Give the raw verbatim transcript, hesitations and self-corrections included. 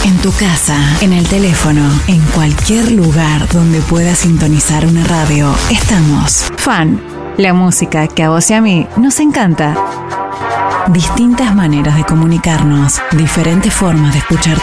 en tu casa, en el teléfono, en cualquier lugar donde puedas sintonizar una radio. Estamos. Fan, la música que a vos y a mí nos encanta. Distintas maneras de comunicarnos, diferentes formas de escuchar